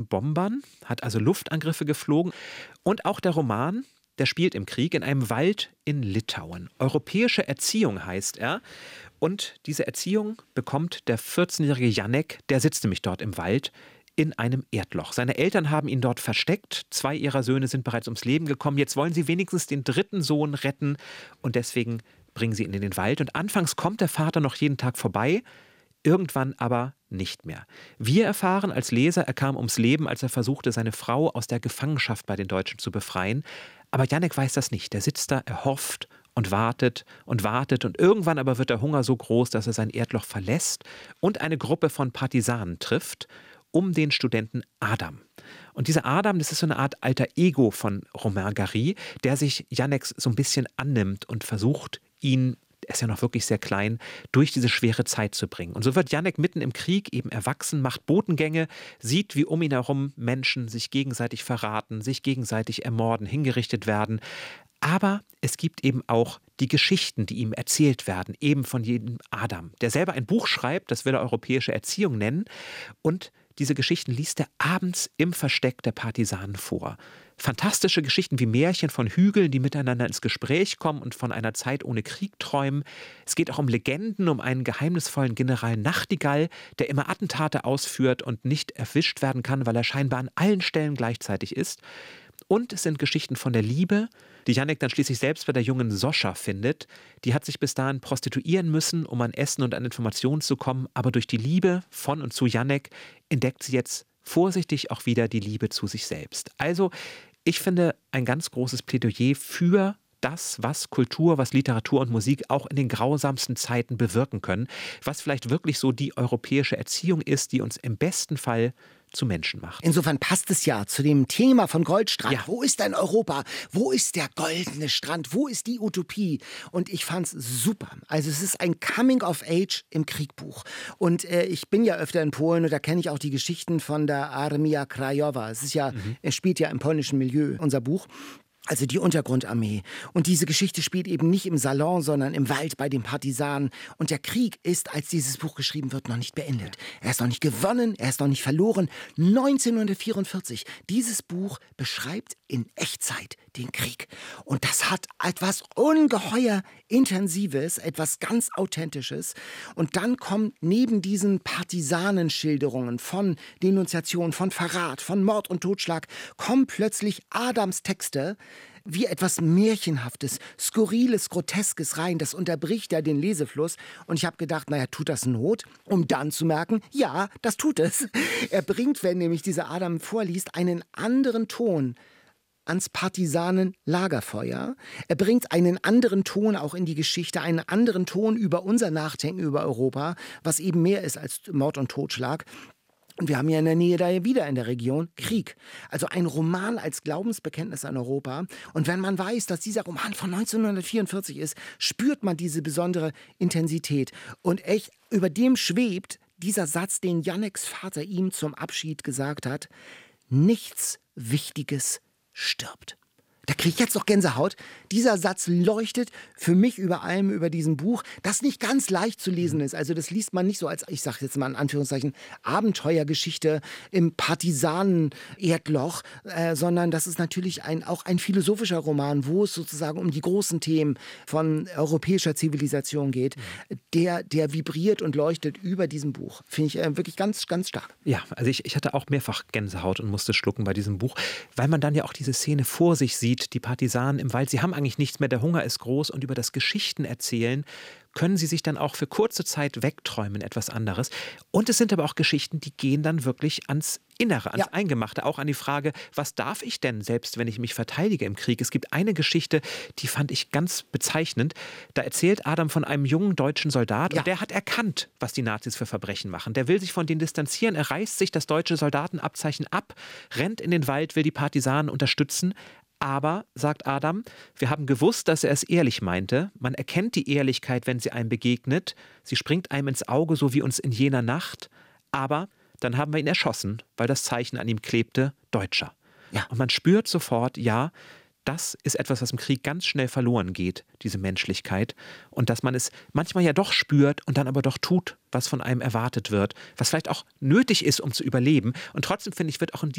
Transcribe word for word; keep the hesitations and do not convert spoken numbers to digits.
Bombern, hat also Luftangriffe geflogen. Und auch der Roman, der spielt im Krieg in einem Wald in Litauen. Europäische Erziehung heißt er. Und diese Erziehung bekommt der vierzehnjährige Janek, der sitzt nämlich dort im Wald, in einem Erdloch. Seine Eltern haben ihn dort versteckt. Zwei ihrer Söhne sind bereits ums Leben gekommen. Jetzt wollen sie wenigstens den dritten Sohn retten. Und deswegen bringen sie ihn in den Wald. Und anfangs kommt der Vater noch jeden Tag vorbei, irgendwann aber nicht mehr. Wir erfahren als Leser, er kam ums Leben, als er versuchte, seine Frau aus der Gefangenschaft bei den Deutschen zu befreien. Aber Janek weiß das nicht. Er sitzt da, er hofft und wartet und wartet. Und irgendwann aber wird der Hunger so groß, dass er sein Erdloch verlässt und eine Gruppe von Partisanen trifft, um den Studenten Adam. Und dieser Adam, das ist so eine Art alter Ego von Romain Gary, der sich Janeks so ein bisschen annimmt und versucht, ihn, er ist ja noch wirklich sehr klein, durch diese schwere Zeit zu bringen. Und so wird Janek mitten im Krieg eben erwachsen, macht Botengänge, sieht, wie um ihn herum Menschen sich gegenseitig verraten, sich gegenseitig ermorden, hingerichtet werden. Aber es gibt eben auch die Geschichten, die ihm erzählt werden, eben von jedem Adam, der selber ein Buch schreibt, das will er europäische Erziehung nennen. Und diese Geschichten liest er abends im Versteck der Partisanen vor. Fantastische Geschichten wie Märchen von Hügeln, die miteinander ins Gespräch kommen und von einer Zeit ohne Krieg träumen. Es geht auch um Legenden, um einen geheimnisvollen General Nachtigall, der immer Attentate ausführt und nicht erwischt werden kann, weil er scheinbar an allen Stellen gleichzeitig ist. Und es sind Geschichten von der Liebe, die Janek dann schließlich selbst bei der jungen Soscha findet. Die hat sich bis dahin prostituieren müssen, um an Essen und an Informationen zu kommen. Aber durch die Liebe von und zu Janek entdeckt sie jetzt vorsichtig auch wieder die Liebe zu sich selbst. Also ich finde ein ganz großes Plädoyer für das, was Kultur, was Literatur und Musik auch in den grausamsten Zeiten bewirken können. Was vielleicht wirklich so die europäische Erziehung ist, die uns im besten Fall zu Menschen macht. Insofern passt es ja zu dem Thema von Goldstrand. Ja. Wo ist denn Europa? Wo ist der goldene Strand? Wo ist die Utopie? Und ich fand's super. Also es ist ein Coming of Age im Kriegbuch. Und äh, ich bin ja öfter in Polen und da kenne ich auch die Geschichten von der Armia Krajowa. Es ist ja, mhm. es spielt ja im polnischen Milieu, unser Buch. Also die Untergrundarmee. Und diese Geschichte spielt eben nicht im Salon, sondern im Wald bei den Partisanen. Und der Krieg ist, als dieses Buch geschrieben wird, noch nicht beendet. Er ist noch nicht gewonnen, er ist noch nicht verloren. neunzehnhundertvierundvierzig. Dieses Buch beschreibt in Echtzeit den Krieg. Und das hat etwas ungeheuer Intensives, etwas ganz Authentisches. Und dann kommt neben diesen Partisanenschilderungen von Denunziation, von Verrat, von Mord und Totschlag, kommen plötzlich Adams Texte, wie etwas Märchenhaftes, Skurriles, Groteskes rein. Das unterbricht ja den Lesefluss. Und ich habe gedacht, naja, tut das Not? Um dann zu merken, ja, das tut es. Er bringt, wenn nämlich dieser Adam vorliest, einen anderen Ton ans Partisanen-Lagerfeuer. Er bringt einen anderen Ton auch in die Geschichte, einen anderen Ton über unser Nachdenken über Europa, was eben mehr ist als Mord und Totschlag. Und wir haben ja in der Nähe da ja wieder in der Region Krieg. Also ein Roman als Glaubensbekenntnis an Europa. Und wenn man weiß, dass dieser Roman von neunzehnhundertvierundvierzig ist, spürt man diese besondere Intensität. Und echt, über dem schwebt dieser Satz, den Janeks Vater ihm zum Abschied gesagt hat: Nichts Wichtiges stirbt. Da kriege ich jetzt noch Gänsehaut. Dieser Satz leuchtet für mich über allem über diesem Buch, das nicht ganz leicht zu lesen ist. Also das liest man nicht so als, ich sage jetzt mal in Anführungszeichen, Abenteuergeschichte im Partisanen-Erdloch, äh, sondern das ist natürlich ein, auch ein philosophischer Roman, wo es sozusagen um die großen Themen von europäischer Zivilisation geht. Der, der vibriert und leuchtet über diesem Buch. Finde ich äh, wirklich ganz, ganz stark. Ja, also ich, ich hatte auch mehrfach Gänsehaut und musste schlucken bei diesem Buch, weil man dann ja auch diese Szene vor sich sieht, die Partisanen im Wald, sie haben eigentlich nichts mehr, der Hunger ist groß und über das Geschichten erzählen können sie sich dann auch für kurze Zeit wegträumen, etwas anderes. Und es sind aber auch Geschichten, die gehen dann wirklich ans Innere, ans ja. Eingemachte, auch an die Frage, was darf ich denn, selbst wenn ich mich verteidige im Krieg? Es gibt eine Geschichte, die fand ich ganz bezeichnend. Da erzählt Adam von einem jungen deutschen Soldat ja. und der hat erkannt, was die Nazis für Verbrechen machen. Der will sich von denen distanzieren, er reißt sich das deutsche Soldatenabzeichen ab, rennt in den Wald, will die Partisanen unterstützen. Aber, sagt Adam, wir haben gewusst, dass er es ehrlich meinte. Man erkennt die Ehrlichkeit, wenn sie einem begegnet. Sie springt einem ins Auge, so wie uns in jener Nacht. Aber dann haben wir ihn erschossen, weil das Zeichen an ihm klebte, Deutscher. Ja. Und man spürt sofort, ja, das ist etwas, was im Krieg ganz schnell verloren geht, diese Menschlichkeit. Und dass man es manchmal ja doch spürt und dann aber doch tut, was von einem erwartet wird, was vielleicht auch nötig ist, um zu überleben. Und trotzdem, finde ich, wird auch in